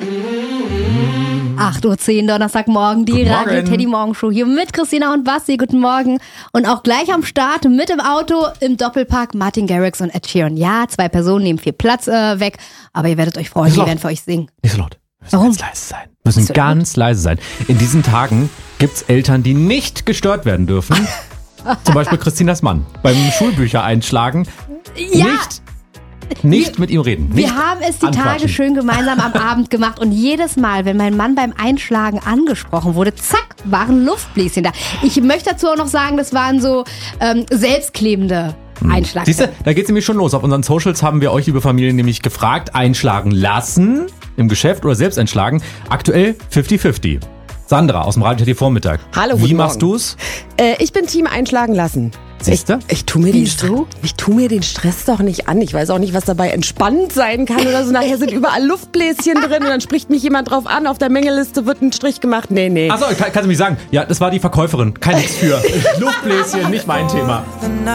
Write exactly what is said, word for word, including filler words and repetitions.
acht Uhr zehn, Donnerstagmorgen, die Radio Teddy Morgenshow hier mit Christina und Basti. Guten Morgen. Und auch gleich am Start mit im Auto im Doppelpark Martin Garrix und Ed Sheeran. Ja, zwei Personen nehmen viel Platz äh, weg, aber ihr werdet euch freuen, die werden für euch singen. Nicht so laut. Wir müssen Warum? ganz leise sein. Wir müssen ganz leise sein. In diesen Tagen gibt's Eltern, die nicht gestört werden dürfen. Zum Beispiel Christinas Mann. Beim Schulbücher einschlagen. Ja. Nicht Nicht wir, mit ihm reden. Nicht wir haben es die Tage schön gemeinsam am Abend gemacht und jedes Mal, wenn mein Mann beim Einschlagen angesprochen wurde, zack, waren Luftbläschen da. Ich möchte dazu auch noch sagen, das waren so ähm, selbstklebende Einschlagen. Siehst du, da geht's nämlich schon los. Auf unseren Socials haben wir euch, liebe Familie, nämlich gefragt, einschlagen lassen im Geschäft oder selbst einschlagen. Aktuell fünfzig fünfzig. Sandra aus dem Radio T V Vormittag. Hallo, Wie guten machst Morgen. du's? Äh, ich bin Team einschlagen lassen. Siehst du? Ich, ich tu mir den Wieso? Stress, ich tu mir den Stress doch nicht an. Ich weiß auch nicht, was dabei entspannt sein kann oder so. Nachher sind überall Luftbläschen drin und dann spricht mich jemand drauf an. Auf der Mengeliste wird ein Strich gemacht. Nee, nee. Achso, kann, kannst du mich sagen? Ja, das war die Verkäuferin. Kein Nix für. Luftbläschen, nicht mein Thema.